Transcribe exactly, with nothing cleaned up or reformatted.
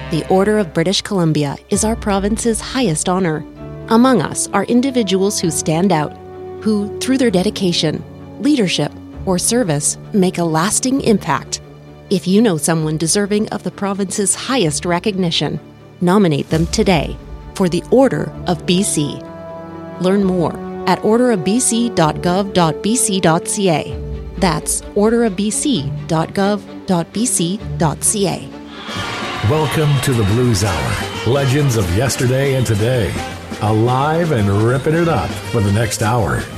The Order of British Columbia is our province's highest honor. Among us are individuals who stand out, who, through their dedication, leadership, or service, make a lasting impact. If you know someone deserving of the province's highest recognition, nominate them today for the Order of B C. Learn more at order of b c dot gov dot b c dot c a. That's order of b c dot gov dot b c dot c a. Welcome to the Blues Hour. Legends of yesterday and today. Alive and ripping it up for the next hour.